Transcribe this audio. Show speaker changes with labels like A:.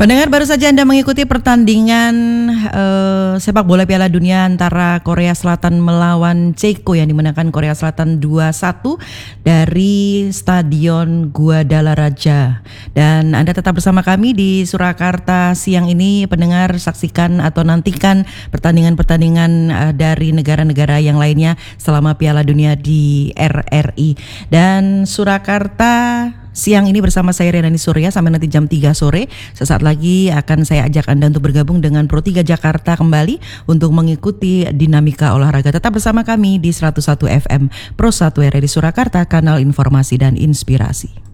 A: Pendengar, baru saja Anda mengikuti pertandingan sepak bola Piala Dunia antara Korea Selatan melawan Ceko yang dimenangkan Korea Selatan 2-1 dari Stadion Guadalajara. Dan Anda tetap bersama kami di Surakarta siang ini. Pendengar, saksikan atau nantikan pertandingan-pertandingan dari negara-negara yang lainnya selama Piala Dunia di RRI. Dan Surakarta siang ini bersama saya Riana Surya sampai nanti jam 3 sore. Sesaat lagi akan saya ajak Anda untuk bergabung dengan Pro 3 Jakarta kembali untuk mengikuti dinamika olahraga. Tetap bersama kami di 101 FM Pro 1 RRI Surakarta, kanal informasi dan inspirasi.